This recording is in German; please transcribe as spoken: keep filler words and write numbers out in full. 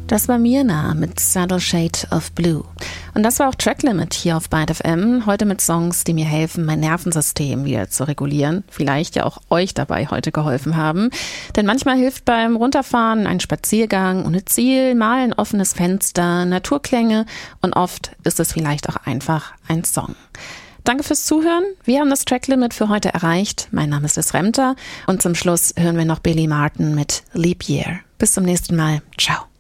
Das war Mirna mit Subtle Shade of Blue. Und das war auch Track Limit hier auf Byte F M. Heute mit Songs, die mir helfen, mein Nervensystem wieder zu regulieren. Vielleicht ja auch euch dabei heute geholfen haben. Denn manchmal hilft beim Runterfahren ein Spaziergang ohne Ziel, mal ein offenes Fenster, Naturklänge und oft ist es vielleicht auch einfach ein Song. Danke fürs Zuhören. Wir haben das Track Limit für heute erreicht. Mein Name ist Liz Remter und zum Schluss hören wir noch Billy Martin mit Leap Year. Bis zum nächsten Mal. Ciao.